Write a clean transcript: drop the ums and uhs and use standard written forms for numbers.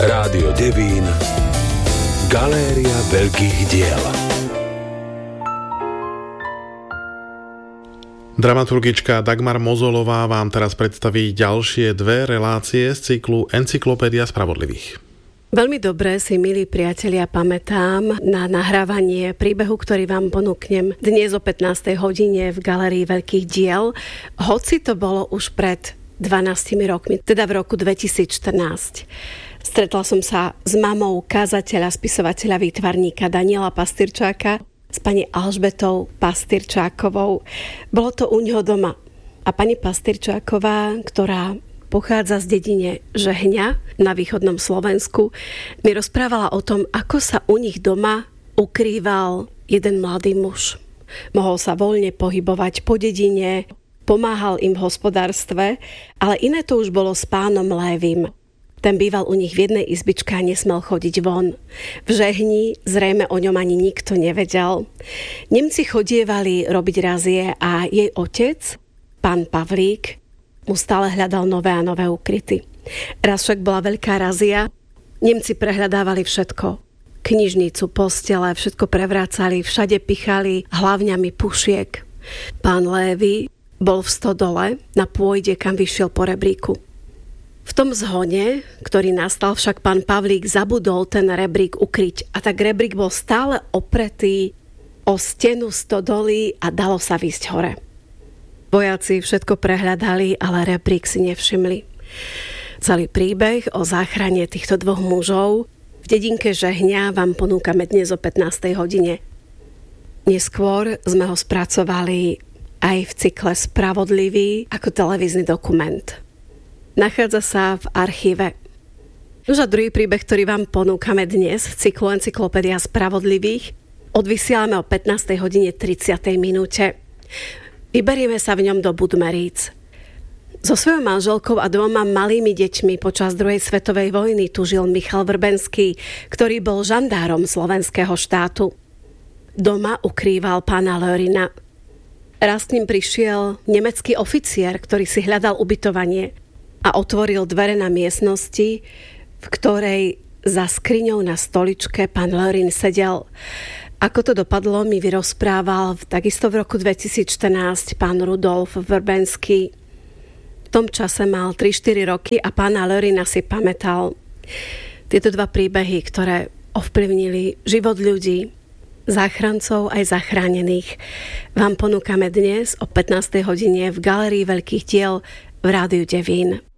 Rádio Devín. Galéria veľkých diel. Dramaturgička Dagmar Mozolová vám teraz predstaví ďalšie dve relácie z cyklu Encyklopédia spravodlivých. Veľmi dobre si, milí priatelia, pamätám na nahrávanie príbehu, ktorý vám ponúknem dnes o 15. hodine v Galérii veľkých diel, hoci to bolo už pred 12 rokmi, teda v roku 2014. Stretla som sa s mamou kazateľa, spisovateľa, výtvarníka Daniela Pastyrčáka, s pani Alžbetou Pastyrčákovou. Bolo to u ňoho doma. A pani Pastyrčáková, ktorá pochádza z dedine Žehňa na východnom Slovensku, mi rozprávala o tom, ako sa u nich doma ukrýval jeden mladý muž. Mohol sa voľne pohybovať po dedine, pomáhal im v hospodárstve, ale iné to už bolo s pánom Lévym. Ten býval u nich v jednej izbičke a nesmel chodiť von. V Žehni zrejme o ňom ani nikto nevedel. Nemci chodievali robiť razie a jej otec, pán Pavlík, mu stále hľadal nové a nové ukryty. Raz však bola veľká razia, Nemci prehľadávali všetko. Knižnicu, postele, všetko prevrácali, všade pichali hlavňami pušiek. Pán Lévy bol v stodole na pôjde, kam vyšiel po rebríku. V tom zhone, ktorý nastal, však pán Pavlík zabudol ten rebrík ukryť a tak rebrík bol stále opretý o stenu stodoly a dalo sa výsť hore. Vojaci všetko prehľadali, ale rebrík si nevšimli. Celý príbeh o záchrane týchto dvoch mužov v dedinke Žehňa vám ponúkame dnes o 15. hodine. Neskôr sme ho spracovali aj v cykle Spravodlivý ako televízny dokument. Nachádza sa v archíve. Už a druhý príbeh, ktorý vám ponúkame dnes v cyklu Encyklopédia spravodlivých, odvysielame o 15. hodine 30. minúte. Vyberieme sa v ňom do Budmeríc. So svojou manželkou a dvoma malými deťmi počas druhej svetovej vojny tu žil Michal Vrbenský, ktorý bol žandárom slovenského štátu. Doma ukrýval pána Lörina. Raz k ním prišiel nemecký oficier, ktorý si hľadal ubytovanie a otvoril dvere na miestnosti, v ktorej za skriňou na stoličke pán Lörin sedel. Ako to dopadlo, mi vyrozprával takisto v roku 2014 pán Rudolf Vrbenský. V tom čase mal 3-4 roky a pána Lörina si pamätal. Tieto dva príbehy, ktoré ovplyvnili život ľudí, záchrancov aj zachránených, vám ponúkame dnes o 15. hodine v Galérii veľkých diel v Rádiu Devín.